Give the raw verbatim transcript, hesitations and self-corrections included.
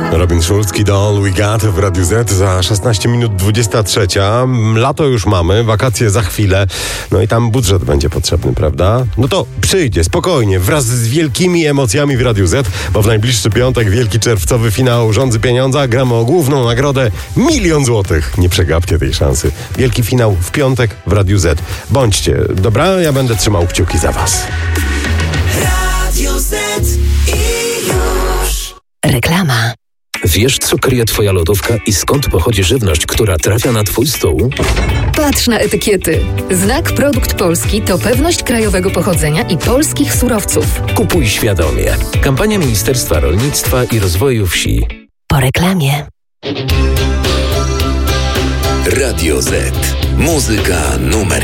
Robin Schulz, Don We Got w Radiu Z za szesnaście minut dwudziesta trzecia. Lato już mamy, wakacje za chwilę. No i tam budżet będzie potrzebny, prawda? No to przyjdzie spokojnie, wraz z wielkimi emocjami w Radiu Z, bo w najbliższy piątek wielki czerwcowy finał Rządzy Pieniądza. Gramy o główną nagrodę milion złotych. Nie przegapcie tej szansy. Wielki finał w piątek w Radiu Z. Bądźcie, dobra? Ja będę trzymał kciuki za was. Radio Z i już. Reklama. Wiesz, co kryje twoja lodówka i skąd pochodzi żywność, która trafia na twój stół? Patrz na etykiety. Znak Produkt Polski to pewność krajowego pochodzenia i polskich surowców. Kupuj świadomie. Kampania Ministerstwa Rolnictwa i Rozwoju Wsi. Po reklamie. Radio Z. Muzyka numer